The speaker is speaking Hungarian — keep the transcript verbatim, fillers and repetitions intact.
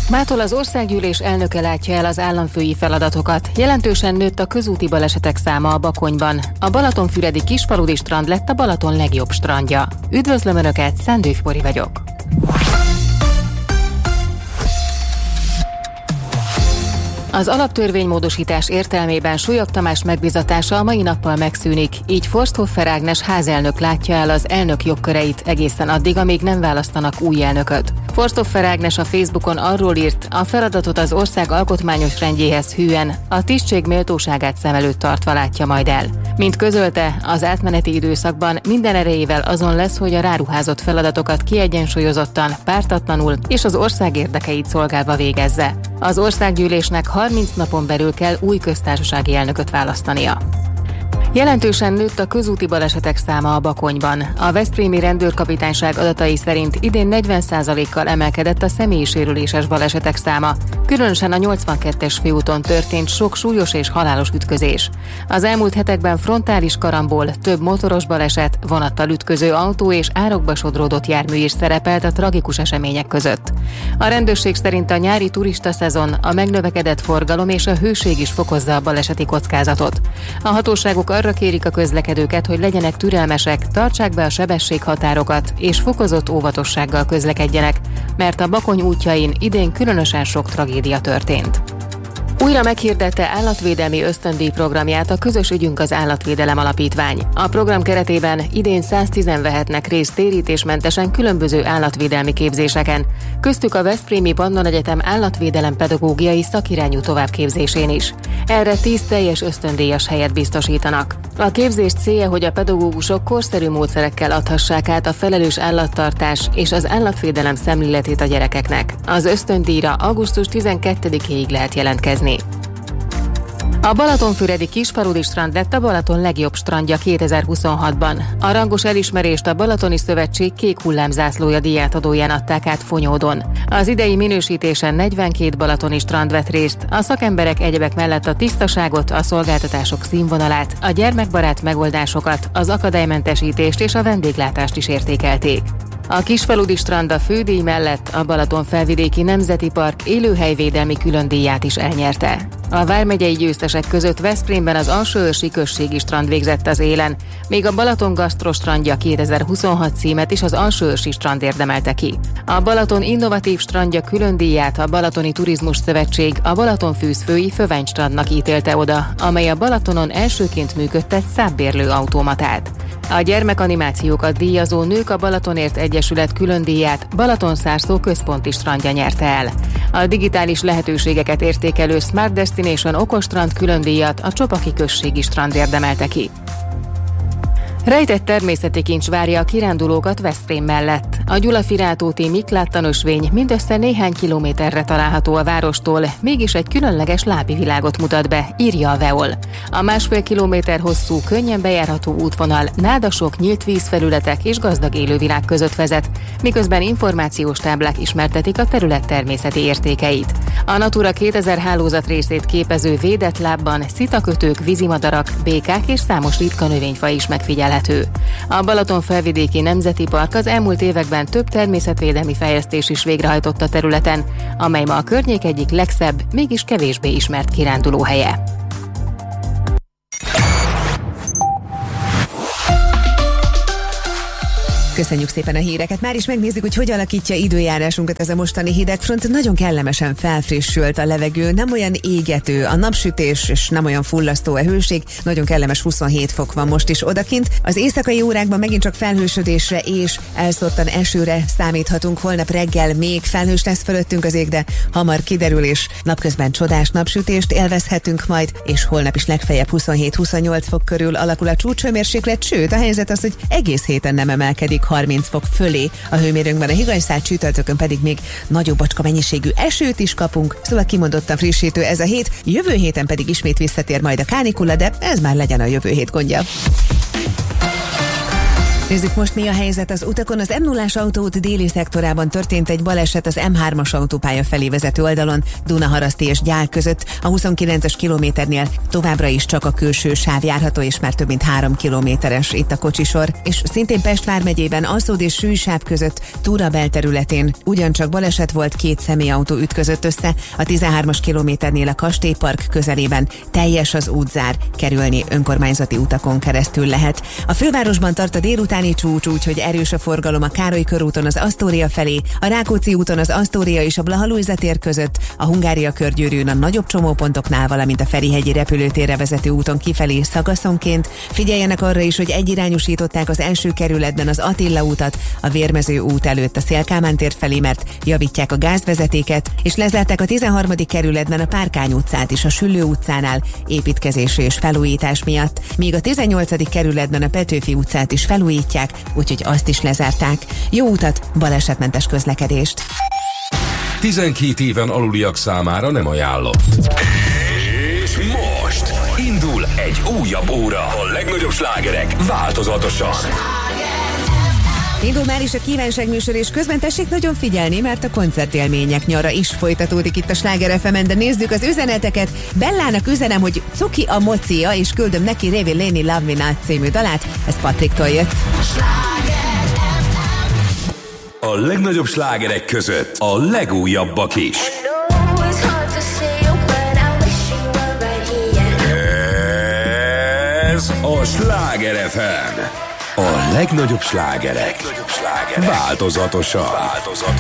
Mától az országgyűlés elnöke látja el az államfői feladatokat. Jelentősen nőtt a közúti balesetek száma a Bakonyban. A balatonfüredi kisfaludi strand lett a Balaton legjobb strandja. Üdvözlöm Önöket, Szendő Fibori vagyok. Az alaptörvénymódosítás értelmében Súlyog Tamás megbízatása a mai nappal megszűnik, így Forsthoffer Ágnes házelnök látja el az elnök jogköreit egészen addig, amíg nem választanak új elnököt. Forsthoffer Ágnes a Facebookon arról írt, a feladatot az ország alkotmányos rendjéhez hűen, a tisztség méltóságát szem előtt tartva látja majd el. Mint közölte, az átmeneti időszakban minden erejével azon lesz, hogy a ráruházott feladatokat kiegyensúlyozottan, pártatlanul és az ország érdekeit szolgálva végezze. Az országgyűlésnek harminc napon belül kell új köztársasági elnököt választania. Jelentősen nőtt a közúti balesetek száma a Bakonyban. A veszprémi rendőrkapitányság adatai szerint idén negyven százalékkal emelkedett a személyi sérüléses balesetek száma. Különösen a nyolcvankettes főúton történt sok súlyos és halálos ütközés. Az elmúlt hetekben frontális karambol, több motoros baleset, vonattal ütköző autó és árokba sodródott jármű is szerepelt a tragikus események között. A rendőrség szerint a nyári turista szezon, a megnövekedett forgalom és a hőség is fokozza a baleseti kockázatot. A hatóságok arra kérik a közlekedőket, hogy legyenek türelmesek, tartsák be a sebességhatárokat és fokozott óvatossággal közlekedjenek, mert a Bakony útjain idén különösen sok tragédia történt. Újra meghirdette állatvédelmi ösztöndíj programját a Közös ügyünk az Állatvédelem Alapítvány. A program keretében idén száztízen vehetnek részt térítésmentesen különböző állatvédelmi képzéseken, köztük a Veszprémi Pannon Egyetem állatvédelem pedagógiai szakirányú továbbképzésén is. Erre tíz teljes ösztöndíjas helyet biztosítanak. A képzés célja, hogy a pedagógusok korszerű módszerekkel adhassák át a felelős állattartás és az állatvédelem szemléletét a gyerekeknek. Az ösztöndíjra augusztus tizenkettedikéig lehet jelentkezni. A balatonfüredi kisfaludi strand lett a Balaton legjobb strandja kétezer-huszonhatban. A rangos elismerést a Balatoni Szövetség kék hullámzászlója díjátadóján adták át Fonyódon. Az idei minősítésen negyvenkét balatoni strand vett részt, a szakemberek egyebek mellett a tisztaságot, a szolgáltatások színvonalát, a gyermekbarát megoldásokat, az akadálymentesítést és a vendéglátást is értékelték. A kisfaludi strand a fődíj mellett a Balaton Felvidéki Nemzeti Park élőhelyvédelmi különdíját is elnyerte. A vármegyei győztesek között Veszprémben az Alsóörsi községi strand végzett az élen, míg a Balaton Gasztro strandja kétezer-huszonhat címet is az Alsóörsi strand érdemelte ki. A Balaton innovatív strandja különdíját a Balatoni Turizmus Szövetség a Balatonfűzfői Fövenny strandnak ítélte oda, amely a Balatonon elsőként működtet szábbérlő automatát. A gyermekanimációkat díjazó Nők a Balatonért Egyesület különdíját Balatonszárszó központi strandja nyerte el. A digitális lehetőségeket értékelő Smart Destination okostrand különdíjat a Csopaki községi strand érdemelte ki. Rejtett természeti kincs várja a kirándulókat Veszprém mellett. A Gyulafiráltóti Mikláttanösvény mindössze néhány kilométerre található a várostól, mégis egy különleges lápi világot mutat be, írja a Veol. A másfél kilométer hosszú, könnyen bejárható útvonal nádasok, nyílt vízfelületek és gazdag élővilág között vezet, miközben információs táblák ismertetik a terület természeti értékeit. A Natura kétezer hálózat részét képező védett lábban szitakötők, vízimadarak, békák és számos ritka növényfaj is megfigyelhető. A Balaton Felvidéki Nemzeti Park az elmúlt években több természetvédelmi fejlesztés is végrehajtott a területen, amely ma a környék egyik legszebb, mégis kevésbé ismert kirándulóhelye. Köszönjük szépen a híreket. Már is megnézzük, hogy hogy alakítja időjárásunkat ez a mostani hidegfront. Nagyon kellemesen felfrissült a levegő, nem olyan égető a napsütés, és nem olyan fullasztó a hőség. Nagyon kellemes huszonhét fok van most is odakint. Az éjszakai órákban megint csak felhősödésre és elszórtan esőre számíthatunk. Holnap reggel még felhős lesz fölöttünk az ég, de hamar kiderül, és napközben csodás napsütést élvezhetünk majd, és holnap is legfeljebb huszonhét-huszonnyolc fok körül alakul a csúcshőmérséklet, sőt a helyzet az, hogy egész héten nem emelkedik harminc fok fölé a hőmérőnkben, a higanyszál, csütörtökön pedig még nagyobb bacska mennyiségű esőt is kapunk, szóval kimondottan frissítő ez a hét, jövő héten pedig ismét visszatér majd a kánikula, de ez már legyen a jövő hét gondja. Nézzük most, mi a helyzet az utakon. Az em nullás autóút déli szektorában történt egy baleset az em hármas autópálya felé vezető oldalon, Dunaharaszti és Gyál között. A huszonkilences kilométernél továbbra is csak a külső sáv járható, és már több mint három kilométeres itt a kocsisor. És szintén Pest vármegyében Aszód és Sűjsáv között Túra belterületén ugyancsak baleset volt, két személyautó ütközött össze. A tizenhármas kilométernél a Kastélypark közelében teljes az útzár, kerülni önkormányzati utakon keresztül lehet. A fővárosban tart a délutáni csúcs, úgyhogy erős a forgalom a Károly körúton az Asztória felé, a Rákóczi úton az Asztória és a Blaha Lujza tér között, a Hungária körgyűrűn a nagyobb csomópontoknál, valamint a Ferihegyi repülőtérre vezető úton kifelé szakaszonként. Figyeljenek arra is, hogy egyirányosították az első kerületben az Attila utat a Vérmező út előtt a Széll-Kálmán tér felé, mert javítják a gázvezetéket, és lezárták a tizenharmadik kerületben a Párkány utcát is a Süllő utcánál építkezési és felújítás miatt, míg a tizennyolcadik kerületben a Petőfi utcát is felújítják, úgyhogy azt is lezárták. Jó utat, balesetmentes közlekedést! tizenkét éven aluliak számára nem ajánlott. És most indul egy újabb óra. A legnagyobb slágerek változatosan. Indul már is a kívánságműsor, és közben tessék nagyon figyelni, mert a koncertélmények nyara is folytatódik itt a Sláger ef emen, de nézzük az üzeneteket. Bellának üzenem, hogy cuki a mocia, és küldöm neki Révi Léni Love Me Not című dalát, ez Patriktól jött. A legnagyobb slágerek között a legújabbak is. Ez a Sláger ef em. A legnagyobb slágerek. Változatosan. Változatosan.